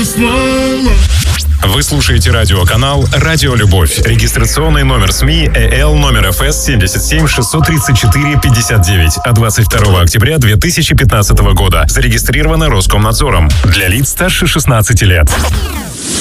снова. Вы слушаете радиоканал «Радио Любовь». Регистрационный номер СМИ ЭЛ номер ФС 77 634 59 от 22 октября 2015 года. Зарегистрировано Роскомнадзором. Для лиц старше 16 лет.